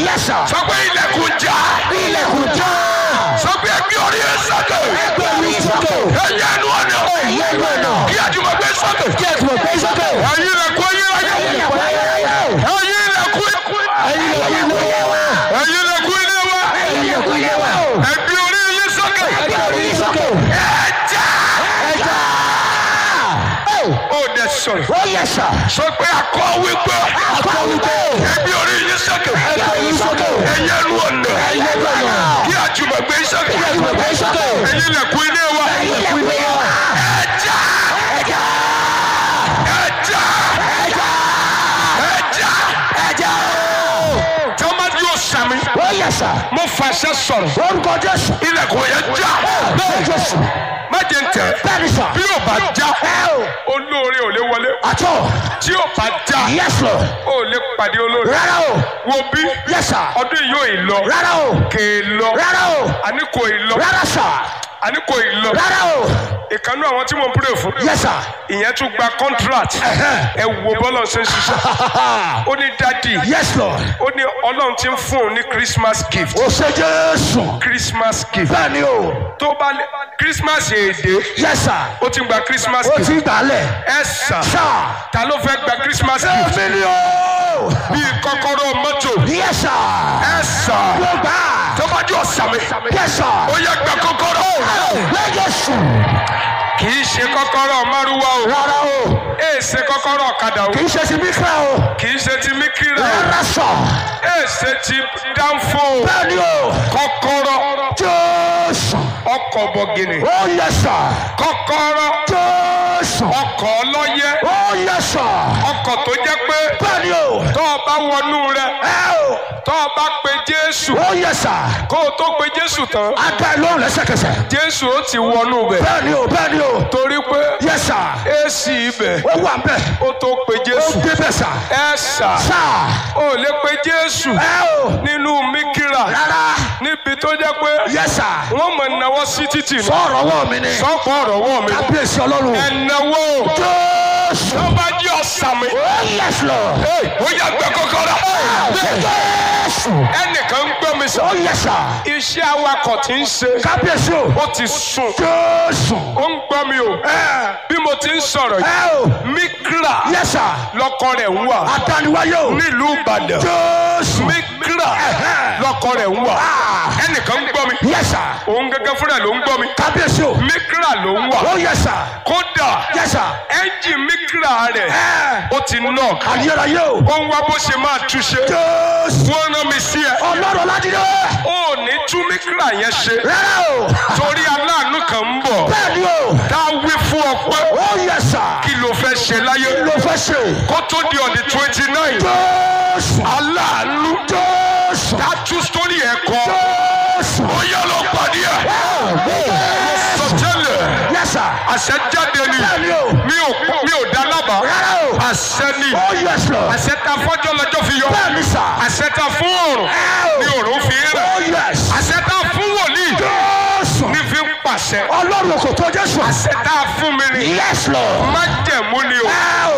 Yes, sir. Sọ pé ilẹ̀kùn já. Ilẹ̀kùn já. Sọ pé ẹgbẹ́ orí ẹ sókè. Ẹgbẹ́ orí sókè. Ẹyẹ ẹnu ọ̀nà. Ẹyẹ ẹnu ọ̀nà. Kí àjùmọ̀ gbé sókè. Kí ẹ̀sùn gbé sókè. Ẹ̀yin ilẹ̀kùn ayérayé. Ilẹ̀kùn ayérayé. Ẹ̀yin ilẹ̀kùn. Ẹ̀yin ilẹ̀kùn ilé wa. Ẹ̀yin ilẹ̀kùn ilé wa. Ẹ̀yin ilẹ̀kùn ilé wa. Ẹgbẹ́ orí ilé sókè. Ẹgbẹ́ orí sókè. Ẹja. Ẹja. Ó dẹ sọ̀rọ̀. Oh yes, sir. Sọ pé akọ wípé. Akọ wípé. Ẹgbẹ́ orí ilé sókè. Ẹgbẹ́ orí sókè. Ẹyẹ ẹnu ọ̀nà. Ẹyẹ ẹnu ọ̀nà. Kí àjùmọ̀ gbé sókè. Kí ẹ̀sùn gbé sókè. Ẹ̀yin ilẹ̀kùn ilé wa. Ẹ̀yin ilẹ̀kùn ilé wa. Ẹja. Ẹja. Ẹja. Ẹja. Ẹja. Ẹja. Tọ́mọdé yóò sàmì. Oh yes, sir. Mo fàṣẹ sọ̀rọ̀. Orúkọ Jésù. Ilẹ̀kùn yẹn já. Bẹ́ẹ̀ Jésù. Má jẹ́ ń tẹ̀. Bẹ́ẹ̀ni sà. Bí ò bá já, Ẹ o. olóore ò lè wọlé. Àtọ̀. Tí ò bá já, Yes, Lord. ò lè pàdé olóore. Rárá o. Wo bí Yes, sir. ọdún yìí yóò lọ. Rárá o. Kè é lọ. Rárá o. Àní kò ì lọ. Rárá sà. Àní kò ì lọ. Rárá o. Ìkànnì àwọn tí mo ń pray fún. Yes, sir. Ìyẹn tún gba contract. Ẹ wo bọ́lá ṣe ń ṣiṣẹ́. Ó ní dádì. Yes, Lord. Ó ní Ọlọ́run ti ń fún òun ní Christmas gift. O ṣe Jésù. Christmas gift. Bẹ́ẹ̀ni o. Tó bá lé Christmas èdè. Yes, sir. Ó ti gba Christmas O gift. ti gbàlẹ̀. Ẹ sà. Sà. Ta ló fẹ́ gba Christmas gift? Èmi ni o. Bíi kọ́kọ́rọ́ mọ́tò. Yes, sir. Ẹ sà. Mo gbà. Tó bá jọ sàmì. Yes, sir. Ó yẹ gba kọ́kọ́rọ́. Bẹ́ẹ̀ Jésù. Kì í ṣe kọ́kọ́rọ́ márúwá o. Rárá o. Ẹ ṣe kọ́kọ́rọ́ ọ̀kadà o. Kì í ṣe ti Míkírà o. Kì í ṣe ti Míkírà o. Rárá sà. Ẹ ṣe ti Dánfó o. Bẹ́ẹ̀ni o. Kọ́kọ́rọ́ Jésù. ọkọ̀ bọ̀gìnì. Oh yes, sir. Kọ́kọ́rọ́ Jésù. ọkọ̀ ọlọ́yẹ. Oh yes, sir. Ọkọ̀ tó jẹ́ pé Bẹ́ẹ̀ni o. tó o bá wọnú rẹ̀, Ẹ o. tó o bá pe Jésù, Oh yes, sir. kó o tó pe Jésù tán, A dá ẹ lóhùn lẹ́sẹ̀kẹsẹ̀. Jésù ó ti wọnú bẹ̀. Bẹ́ẹ̀ni o. Bẹ́ẹ̀ni o. Torí pé Yes, sir. èsì ibẹ̀ Ó wà bẹ́ẹ̀. ó tó pe Ó Jésù. dé bẹ́ẹ̀ sà. Ẹ sà, Sà. ó lè pe Jésù Ẹ o. nínú Míkírà Rárá. níbi tó jẹ́ pé Yes, sir. wọ́n mọ̀ náwó sí títì ní. Sọ̀rọ̀ wọ̀ mí ni. Sọ́kọ̀ ọ̀rọ̀ wọ̀ mí. Kábíyèsí Ọlọ́run. Ẹ̀náwó Jésù. tó bá jí ọ̀sàmì. Oh yes, Lord. Ó yà gbẹ kọ́kọ́rọ́. Jésù. Ẹnìkan ń gbọ́ mi sọ. Oh yes, sir. Iṣẹ́ awakọ̀ tí ń ṣe Kábíyèsí o. ó ti sùn. Jésù. Ó ń gbọ́ mi o. Bí mo ti ń sọ̀rọ̀ yìí, Ẹ o. Míkírà Yes, sir. lọ́kọ rẹ̀ ń wà Adániwáyé o. nílùú Ìbàdàn. Jésù. Míkírà lọ́kọ rẹ̀ ń wà. Ẹnìkan ń gbọ́ mi. Yes, sir. Òun gẹ́gẹ́ fúnra ló ń gbọ́ mi. Kábíyèsí o. Míkírà ló ń wà. Oh yes, sir. Kódà Yes, sir. ẹ́ńjìn Míkírà rẹ̀ ó ti knock. Ayérayé o. Ó ń wá bó ṣe máa túṣe. Jésù. Wọ́n rán mi sí ẹ. Ọlọ́run Ládìde. Ó ní tú Míkírà yẹn ṣe. Rárá o. Torí aláàánú kan ń bọ̀. Bẹ́ẹ̀ni o. Tá a wí fún ọ pé Oh yes, sir. kí ló fẹ́ ṣe láyé. Kí ló fẹ́ ṣe? Kó tó di on the 29. Jésù. Aláàánú. Jésù. Tá a tú sórí ẹ̀ kọ́. Jésù. Ó yẹ lọ pàdé ẹ̀. Sọtẹ́lẹ̀. Yes, sir. Àṣẹ jáde ni. Bẹ́ẹ̀ni o. Mi ò dá lábàá. Rárá o. Àṣẹ ni. Oh yes, Lord. Àṣẹ ta fọ́jọ́ lọ́jọ́ fi yọ. Bẹ́ẹ̀ni sà. Àṣẹ ta fún òrùn ni òrùn fi ń rẹ̀. Oh yes. Àṣẹ ta fún wòlíì Jésù. ní fi ń pàṣẹ. Ọlọ́run kò tó Jésù. Àṣẹ ta fún mi ni. Yes, Lord. Májẹ̀mú ni o. Ẹ o.